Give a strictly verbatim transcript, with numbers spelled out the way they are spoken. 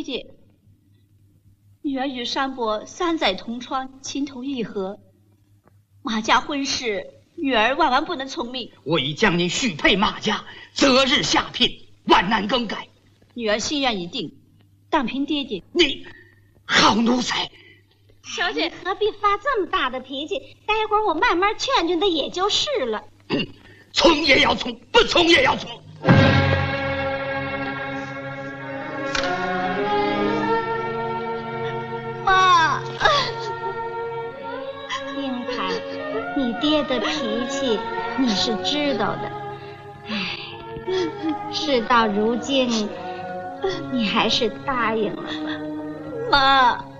姐，女儿与山伯三载同窗，情投意合。马家婚事，女儿万万不能从命。 我已将你许配马家，择日下聘，万难更改。 女儿心愿已定，但凭爹爹。 你，好奴才！ 小姐何必发这么大的脾气？待会儿我慢慢劝劝他也就是了。 从也要从，不从也要从。 妈， 英台，你爹的脾气你是知道的。唉，事到如今，你还是答应了吧。 妈。